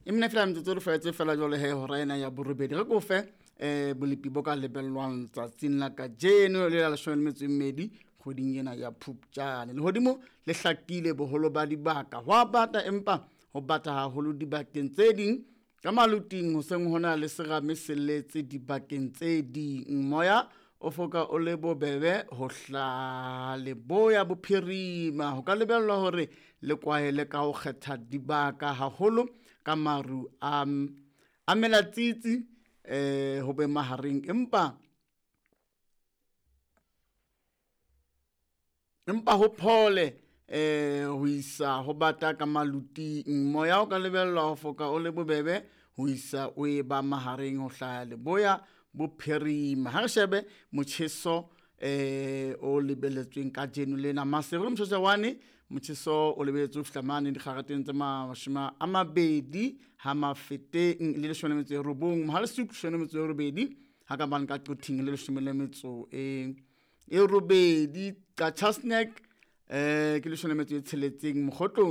Emne fela metsotso re faetse fela jole he hora ena ya borobedi re ko fe bolipi bo ka lebellwang tsatsing la kajeno le la 12 kgweding ena ya Phupjane. Lehodimo le hlakile boholo ba dibaka hwa bata empa ho bata haholo dibakeng tse ding ka maluting ho seng hona le serame se letse dibakeng tse ding. Moya o foka o le bobebe ho hla Leboya Bophirima ho ka lebellwa hore le kwahele ka ho kgetha dibaka haholo ka maru a melatsitsi ho be mahareng empa ho phole ho isa ho bata ka maluting. Moya o ka lebellwa ho foka o le bobebe ho isa o e ba mahareng ho hlaya Leboya Bophirima. Ha re shebe motjheso o lebelletsweng ka jeno lena Maseru Mthotjawane motjheso o lebelletswe ho fihla mane dikgareteng tse 20 ha mafeteng le 19 Mohalestuku 18 ha ka bang ka qothing le 18 ka Chasneck ke 16 Mokgotlong